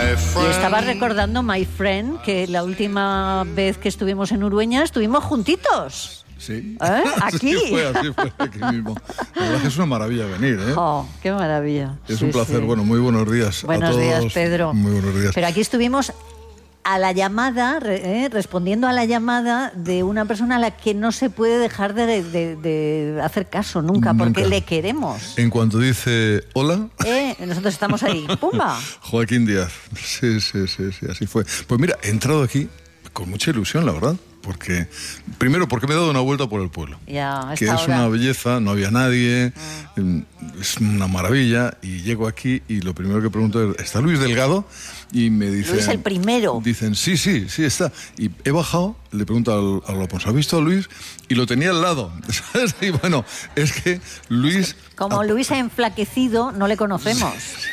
Y estaba recordando, my friend, que la última vez que estuvimos en Urueña estuvimos juntitos. Sí. Aquí. Así fue, aquí mismo. La verdad es que es una maravilla venir, ¿eh? Oh, qué maravilla. Es un placer. Bueno, muy buenos días Buenos a todos. días, Pedro. Muy buenos días. Pero aquí estuvimos a la llamada, respondiendo a la llamada de una persona a la que no se puede dejar de hacer caso nunca, porque le queremos. En cuanto dice hola... nosotros estamos ahí. ¡Pumba! Joaquín Díaz. Sí, así fue. Pues mira, he entrado aquí con mucha ilusión, la verdad. Primero, porque me he dado una vuelta por el pueblo. Ya, que es una belleza, no había nadie, es una maravilla. Y llego aquí y lo primero que pregunto es, ¿está Luis Delgado? Y me dicen... Luis el primero. Dicen, sí, está. Y he bajado, le pregunto al Alonso, ¿ha visto a Luis? Y lo tenía al lado, ¿sabes? Y bueno, es que Luis... Como Luis ha enflaquecido, no le conocemos.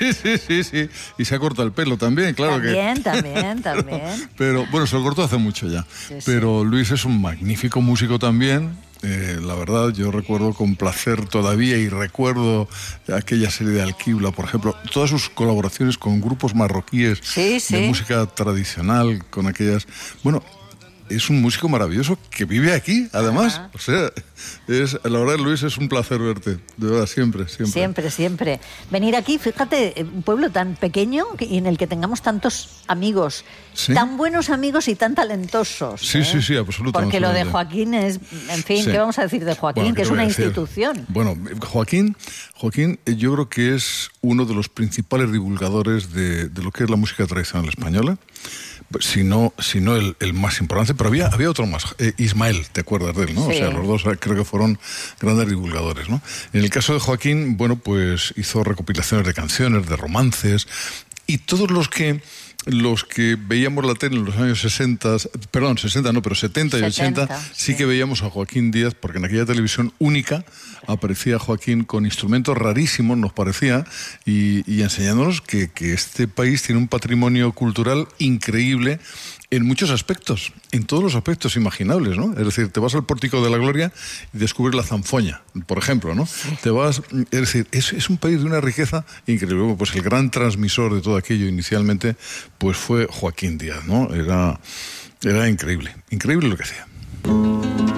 Sí. Y se ha cortado el pelo también, claro. También. Pero bueno, se lo cortó hace mucho ya. Sí. Pero Luis es un magnífico músico también. La verdad, yo recuerdo con placer todavía y recuerdo aquella serie de Alquibla, por ejemplo, todas sus colaboraciones con grupos marroquíes de música tradicional, con aquellas... Bueno, es un músico maravilloso que vive aquí, además. O sea, la verdad, Luis, es un placer verte. De verdad, siempre. Siempre. Venir aquí, fíjate, un pueblo tan pequeño y en el que tengamos tantos amigos, tan buenos amigos y tan talentosos. Sí, absolutamente. Porque lo de Joaquín es, en fin, ¿qué vamos a decir de Joaquín? Bueno, que es una institución. Bueno, Joaquín, yo creo que es uno de los principales divulgadores de lo que es la música tradicional española. Si no el más importante, pero había otro más, Ismael, ¿te acuerdas de él, no? Sí. O sea, los dos creo que fueron grandes divulgadores, ¿no? En el caso de Joaquín, bueno, pues hizo recopilaciones de canciones, de romances, y todos los que veíamos la tele en los años 70 y 80, sí que veíamos a Joaquín Díaz, porque en aquella televisión única aparecía Joaquín con instrumentos rarísimos, nos parecía, y enseñándonos que este país tiene un patrimonio cultural increíble en muchos aspectos, en todos los aspectos imaginables, ¿no? Es decir, te vas al Pórtico de la Gloria y descubres la zanfoña, por ejemplo, ¿no? Sí. Es decir, es un país de una riqueza increíble. Pues el gran transmisor de todo aquello inicialmente, pues fue Joaquín Díaz, ¿no? Era increíble lo que hacía.